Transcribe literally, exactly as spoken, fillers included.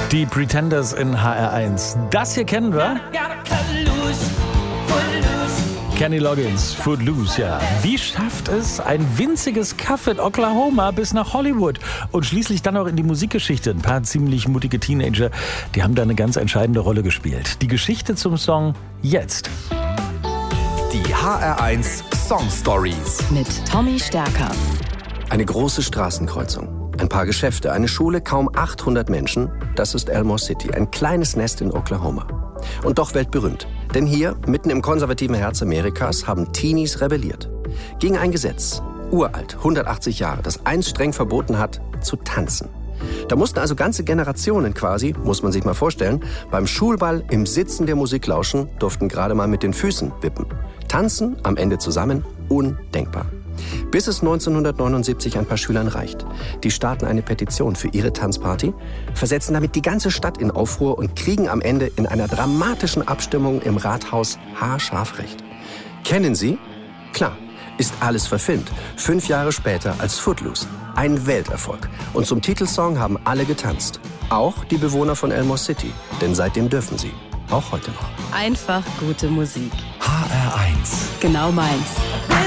Die Pretenders in H R eins. Das hier kennen wir. Kenny Loggins, Footloose, ja. Wie schafft es ein winziges Kaff in Oklahoma bis nach Hollywood und schließlich dann auch in die Musikgeschichte? Ein paar ziemlich mutige Teenager, die haben da eine ganz entscheidende Rolle gespielt. Die Geschichte zum Song jetzt. Die H R eins Song Stories. Mit Tommy Stärker. Eine große Straßenkreuzung. Ein paar Geschäfte, eine Schule, kaum achthundert Menschen. Das ist Elmore City, ein kleines Nest in Oklahoma. Und doch weltberühmt. Denn hier, mitten im konservativen Herz Amerikas, haben Teenies rebelliert. Gegen ein Gesetz, uralt, hundertachtzig Jahre, das einst streng verboten hat, zu tanzen. Da mussten also ganze Generationen quasi, muss man sich mal vorstellen, beim Schulball im Sitzen der Musik lauschen, durften gerade mal mit den Füßen wippen. Tanzen, am Ende zusammen, undenkbar. Bis es neunzehnhundertneunundsiebzig ein paar Schülern reicht. Die starten eine Petition für ihre Tanzparty, versetzen damit die ganze Stadt in Aufruhr und kriegen am Ende in einer dramatischen Abstimmung im Rathaus haarscharf recht. Kennen Sie? Klar, ist alles verfilmt. Fünf Jahre später als Footloose. Ein Welterfolg. Und zum Titelsong haben alle getanzt. Auch die Bewohner von Elmore City. Denn seitdem dürfen sie. Auch heute noch. Einfach gute Musik. H R eins. Genau meins.